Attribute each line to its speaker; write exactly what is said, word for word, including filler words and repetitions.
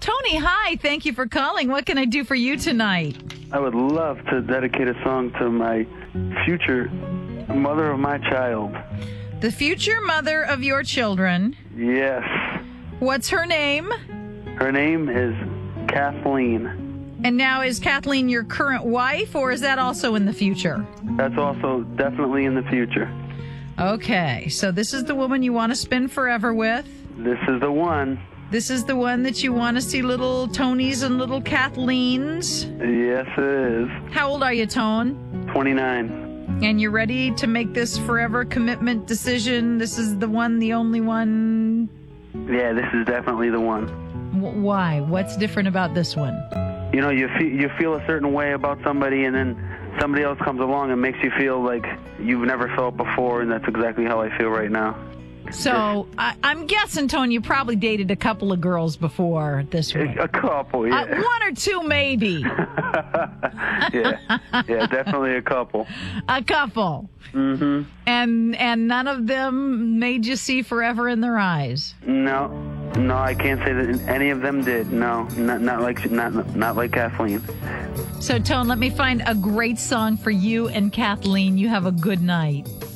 Speaker 1: Tony, hi. Thank you for calling. What can I do for you tonight?
Speaker 2: I would love to dedicate a song to my future mother of my child.
Speaker 1: The future mother of your children.
Speaker 2: Yes.
Speaker 1: What's her name?
Speaker 2: Her name is Kathleen.
Speaker 1: And now, is Kathleen your current wife, or is that also in the future?
Speaker 2: That's also definitely in the future.
Speaker 1: Okay, so this is the woman you want to spend forever with.
Speaker 2: This is the one.
Speaker 1: This is the one that you want to see little Tonys and little Kathleens.
Speaker 2: Yes, it is.
Speaker 1: How old are you, Tone?
Speaker 2: twenty-nine.
Speaker 1: And you're ready to make this forever commitment decision? This is the one, the only one?
Speaker 2: Yeah, this is definitely the one.
Speaker 1: W- why? What's different about this one?
Speaker 2: You know, you feel, you feel a certain way about somebody, and then somebody else comes along and makes you feel like you've never felt before, and that's exactly how I feel right now.
Speaker 1: So, I, I'm guessing, Tony, you probably dated a couple of girls before this one.
Speaker 2: A couple, yeah.
Speaker 1: Uh, one or two, maybe.
Speaker 2: yeah, yeah, definitely a couple.
Speaker 1: A couple.
Speaker 2: Mm-hmm.
Speaker 1: And and none of them made you see forever in their eyes.
Speaker 2: No, no, I can't say that any of them did. No, not not like not not like Kathleen.
Speaker 1: So, Tone, let me find a great song for you and Kathleen. You have a good night.